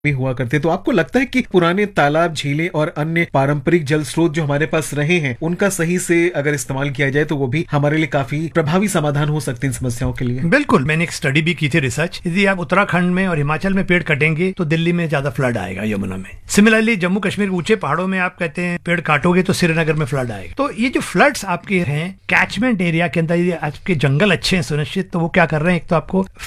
भी हुआ करते। तो आपको लगता है कि पुराने तालाब, झीलें और अन्य पारंपरिक जल स्रोत जो हमारे पास रहे हैं, उनका सही से अगर इस्तेमाल किया जाए तो वो भी हमारे लिए काफी प्रभावी समाधान हो सकते हैं इन समस्याओं के लिए? बिल्कुल, मैंने एक स्टडी भी की थी, रिसर्च। यदि आप उत्तराखंड में और हिमाचल में पेड़ कटेंगे तो दिल्ली में ज्यादा फ्लड आएगा, यमुना में। सिमिलरली जम्मू कश्मीर के ऊंचे पहाड़ों में आप कहते हैं पेड़ काटोगे तो श्रीनगर में फ्लड आएगा। तो ये जो फ्लड्स आपके हैं कैचमेंट एरिया के अंदर, यदि आपके जंगल अच्छे हैं सुनिश्चित, तो वो क्या कर रहे हैं, एक तो आपको